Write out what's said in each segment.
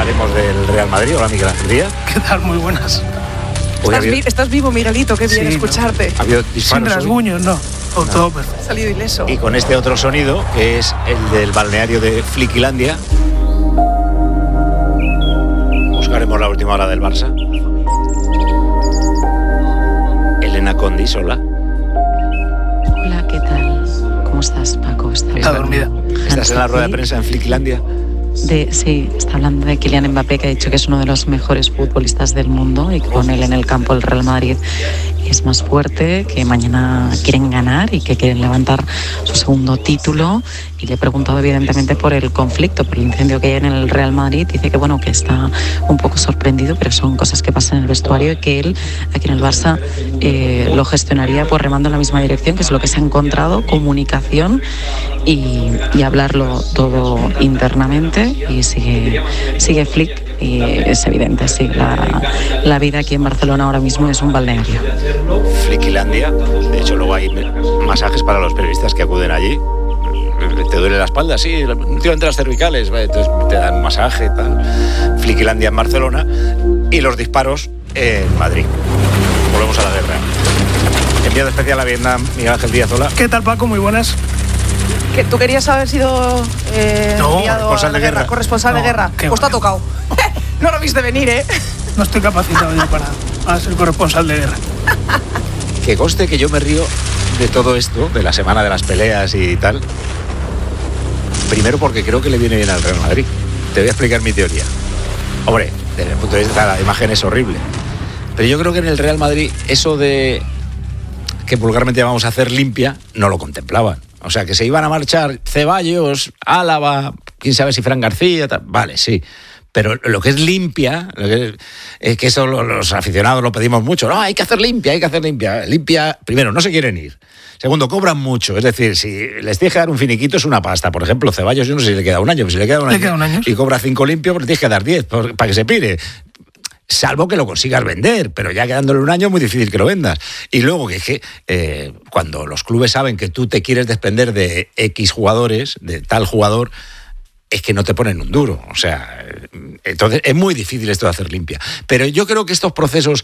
hablaremos del Real Madrid. Hola, Miguel Ángel Díaz. ¿Qué tal? Muy buenas. Estás vivo, Miguelito, qué bien escucharte. Ha habido disparos. Sin rasguños, no. Todo perfecto. Ha salido ileso. Y con este otro sonido, que es el del balneario de Fliquilandia, buscaremos la última hora del Barça. Elena Condis, hola. Hola, ¿qué tal? ¿Cómo estás, Paco? Está dormida. ¿Estás en la rueda de prensa en Fliquilandia? Sí, está hablando de Kylian Mbappé, que ha dicho que es uno de los mejores futbolistas del mundo y que con él en el campo el Real Madrid es más fuerte, que mañana quieren ganar y que quieren levantar su segundo título. Y le he preguntado evidentemente por el conflicto, por el incendio que hay en el Real Madrid. Dice que bueno, que está un poco sorprendido, pero son cosas que pasan en el vestuario y que él aquí en el Barça lo gestionaría pues remando en la misma dirección, que es lo que se ha encontrado, comunicación y hablarlo todo internamente. Y sigue Flick y es evidente, sí, la vida aquí en Barcelona ahora mismo es un balneario. Fliquilandia, de hecho luego hay masajes para los periodistas que acuden allí. ¿Te duele la espalda? Sí, últimamente las cervicales, entonces te dan un masaje y tal. Fliquilandia en Barcelona y los disparos en Madrid. Volvemos a la guerra. Enviado especial a Vietnam, Miguel Ángel Díaz, hola. ¿Qué tal, Paco? Muy buenas. ¿Que tú querías haber sido corresponsal de guerra? Corresponsal de guerra. Pues te ha tocado. No lo viste venir, ¿eh? No estoy capacitado yo para ser corresponsal de guerra. Que conste que yo me río de todo esto, de la semana de las peleas y tal. Primero porque creo que le viene bien al Real Madrid. Te voy a explicar mi teoría. Hombre, desde el punto de vista de la imagen es horrible. Pero yo creo que en el Real Madrid eso de que vulgarmente vamos a hacer limpia, no lo contemplaban. O sea, que se iban a marchar Ceballos, Álava, quién sabe si Fran García, tal. Vale, sí. Pero lo que es limpia, que eso los aficionados lo pedimos mucho. No, hay que hacer limpia, hay que hacer limpia. Limpia, primero, no se quieren ir. Segundo, cobran mucho. Es decir, si les tienes que dar un finiquito es una pasta. Por ejemplo, Ceballos, yo no sé si le queda un año, pero si le queda un año y cobra 5 limpios, pues tienes que dar 10 para que se pire. Salvo que lo consigas vender, pero ya quedándole un año es muy difícil que lo vendas. Y luego que es que cuando los clubes saben que tú te quieres desprender de X jugadores, de tal jugador, es que no te ponen un duro. O sea, entonces es muy difícil esto de hacer limpia. Pero yo creo que estos procesos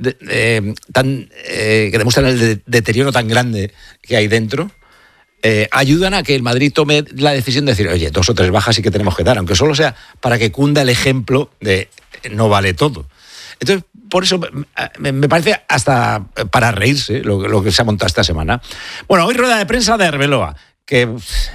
que demuestran el deterioro tan grande que hay dentro, ayudan a que el Madrid tome la decisión de decir, oye, 2 o 3 bajas sí que tenemos que dar, aunque solo sea para que cunda el ejemplo de no vale todo. Entonces, por eso me parece hasta para reírse lo que se ha montado esta semana. Bueno, hoy rueda de prensa de Arbeloa, que...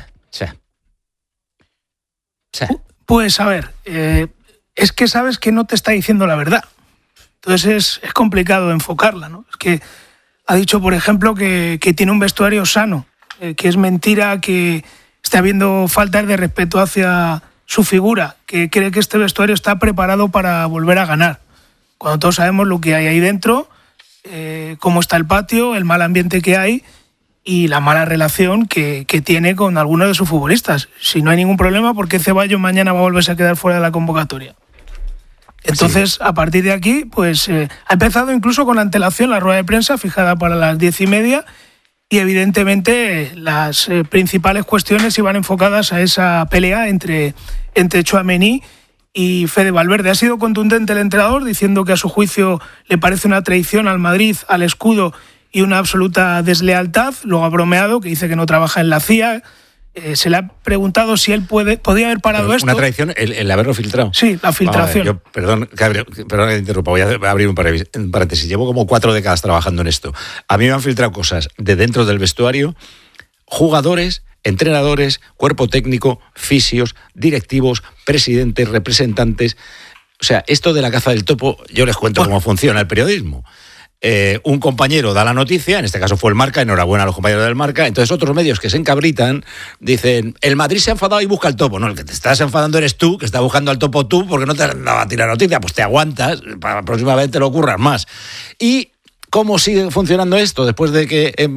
Pues a ver, es que sabes que no te está diciendo la verdad. Entonces es complicado enfocarla, ¿no? Es que ha dicho, por ejemplo, que tiene un vestuario sano, que es mentira que esté habiendo faltas de respeto hacia su figura, que cree que este vestuario está preparado para volver a ganar. Cuando todos sabemos lo que hay ahí dentro, cómo está el patio, el mal ambiente que hay y la mala relación que tiene con algunos de sus futbolistas. Si no hay ningún problema, ¿por qué Ceballos mañana va a volverse a quedar fuera de la convocatoria? Entonces, sí. A partir de aquí, pues ha empezado incluso con antelación la rueda de prensa fijada para las 10:30 y evidentemente las principales cuestiones iban enfocadas a esa pelea entre Tchouaméni y Fede Valverde. Ha sido contundente el entrenador diciendo que a su juicio le parece una traición al Madrid, al escudo y una absoluta deslealtad. Luego ha bromeado, que dice que no trabaja en la CIA. Se le ha preguntado si él podía haber parado pero esto. ¿Una traición el haberlo filtrado? Sí, la filtración. Perdón que te interrumpa, voy a abrir un paréntesis. Llevo como 4 décadas trabajando en esto. A mí me han filtrado cosas de dentro del vestuario, jugadores, entrenadores, cuerpo técnico, fisios, directivos, presidentes, representantes. O sea, esto de la caza del topo, yo les cuento cómo funciona el periodismo. Un compañero da la noticia, en este caso fue el Marca, enhorabuena a los compañeros del Marca, entonces otros medios que se encabritan dicen, el Madrid se ha enfadado y busca el topo. No, el que te estás enfadando eres tú, que estás buscando al topo tú, porque no te han dado a ti la noticia, pues te aguantas, para la próxima vez te lo ocurras más. ¿Y cómo sigue funcionando esto después de que